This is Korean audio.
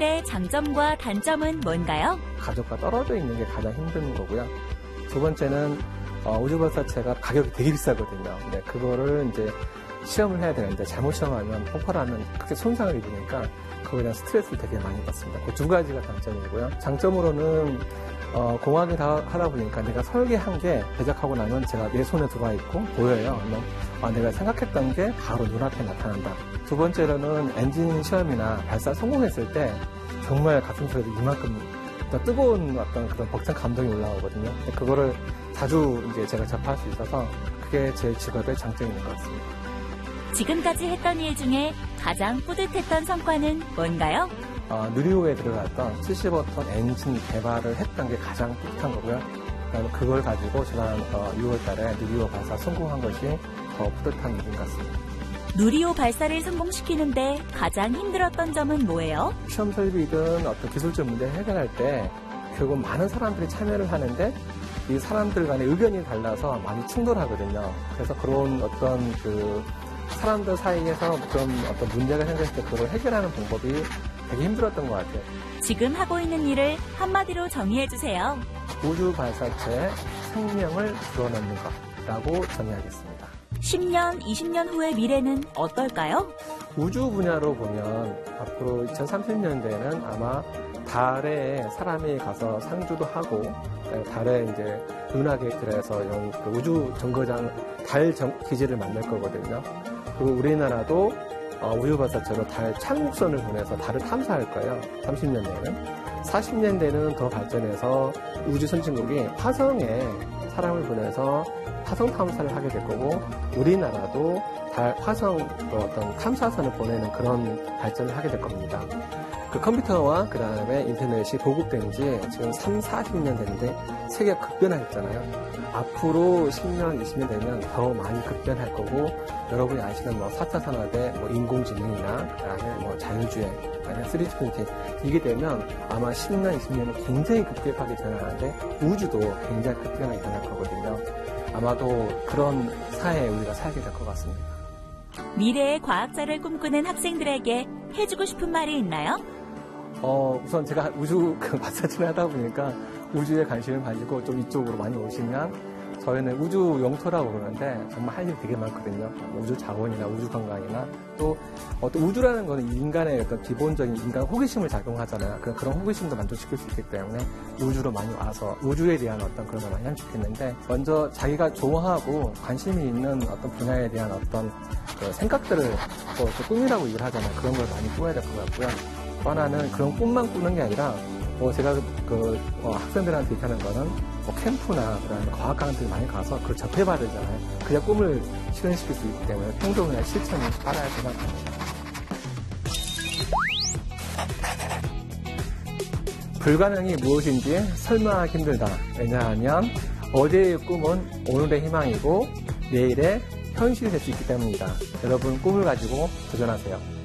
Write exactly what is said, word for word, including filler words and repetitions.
일의 장점과 단점은 뭔가요? 가족과 떨어져 있는 게 가장 힘든 거고요. 두 번째는 어, 우주발사체가 가격이 되게 비싸거든요. 네, 그거를 이제 시험을 해야 되는데 잘못 시험하면 폭발하면 크게 손상을 입으니까 그거에 대한 스트레스를 되게 많이 받습니다. 그 두 가지가 단점이고요. 장점으로는 어, 공학을 다 하다 보니까 내가 설계한 게 제작하고 나면 제가 내 손에 들어와 있고 보여요. 그러면 아, 내가 생각했던 게 바로 눈앞에 나타난다. 두 번째로는 엔진 시험이나 발사 성공했을 때 정말 가슴속에서 이만큼 뜨거운 어떤 그런 벅찬 감동이 올라오거든요. 근데 그거를 자주 이제 제가 접할 수 있어서 그게 제 직업의 장점인 것 같습니다. 지금까지 했던 일 중에 가장 뿌듯했던 성과는 뭔가요? 어, 누리호에 들어갔던 칠십오 톤 엔진 개발을 했던 게 가장 뿌듯한 거고요. 그걸 가지고 지난 어, 유월 달에 누리호 발사 성공한 것이 더 뿌듯한 일인 것 같습니다. 누리호 발사를 성공시키는데 가장 힘들었던 점은 뭐예요? 시험 설비든 어떤 기술적 문제를 해결할 때 결국 많은 사람들이 참여를 하는데 이 사람들 간의 의견이 달라서 많이 충돌하거든요. 그래서 그런 어떤 그 사람들 사이에서 좀 어떤 문제가 생겼을 때 그걸 해결하는 방법이 되게 힘들었던 것 같아요. 지금 하고 있는 일을 한마디로 정의해주세요. 우주 발사체의 생명을 불어넣는 것이라고 정의하겠습니다. 십 년, 이십 년 후의 미래는 어떨까요? 우주 분야로 보면 앞으로 이천삼십 년대에는 아마 달에 사람이 가서 상주도 하고 달에 이제 은하계획들에서 우주 정거장 달 기지를 만들 거거든요. 그리고 우리나라도 우주 발사체로 달 착륙선을 보내서 달을 탐사할 거예요. 삼십 년대에는. 사십 년대는 더 발전해서 우주 선진국이 화성에 사람을 보내서 화성 탐사를 하게 될 거고 우리나라도 달 화성 어떤 탐사선을 보내는 그런 발전을 하게 될 겁니다. 그 컴퓨터와 그 다음에 인터넷이 보급된 지 지금 삼, 사십 년 됐는데 세계가 급변했잖아요. 앞으로 십 년, 이십 년 되면 더 많이 급변할 거고 여러분이 아시는 뭐 사 차 산업의 뭐 인공지능이나 그다음에 뭐 자율주행, 아니면 쓰리디 프린팅 이게 되면 아마 십 년, 이십 년은 굉장히 급격하게 변하는데 우주도 굉장히 급격하게 변할 거거든요. 아마도 그런 사회에 우리가 살게 될 것 같습니다. 미래의 과학자를 꿈꾸는 학생들에게 해주고 싶은 말이 있나요? 어, 우선 제가 우주 그 발사체를 하다 보니까 우주에 관심을 가지고 좀 이쪽으로 많이 오시면 저희는 우주 영토라고 그러는데 정말 할 일이 되게 많거든요. 우주 자원이나 우주 관광이나 또 어떤 우주라는 거는 인간의 어떤 기본적인 인간 호기심을 작용하잖아요. 그런 호기심도 만족시킬 수 있기 때문에 우주로 많이 와서 우주에 대한 어떤 그런 걸 많이 하면 좋겠는데 먼저 자기가 좋아하고 관심이 있는 어떤 분야에 대한 어떤 그 생각들을 또 꿈이라고 얘기를 하잖아요. 그런 걸 많이 꾸어야 될 것 같고요. 또 하나는 그런 꿈만 꾸는 게 아니라 뭐 제가 그 어, 학생들한테 얘기하는 거는 뭐 캠프나 그런 과학 강의들 많이 가서 그걸 접해봐야 되잖아요. 그래야 꿈을 실현시킬 수 있기 때문에 평소 그냥 실천이 따라야 생각합니다. 불가능이 무엇인지 설명하기 힘들다. 왜냐하면 어제의 꿈은 오늘의 희망이고 내일의 현실이 될 수 있기 때문입니다. 여러분 꿈을 가지고 도전하세요.